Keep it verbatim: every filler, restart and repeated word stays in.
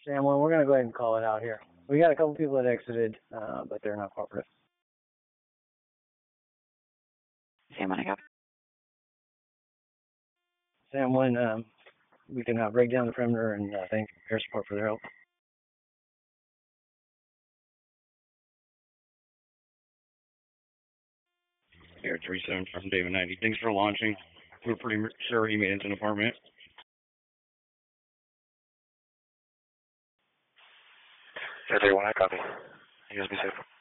Sam one, we're going to go ahead and call it out here. We got a couple people that exited, uh, but they're not cooperative. Sam one, I got. Sam one, um, we can uh, break down the perimeter and uh, thank air support for their help. Air three seven from David ninety. Thanks for launching. We're pretty sure he made it to an apartment. Air three one, I copy. You guys be safe.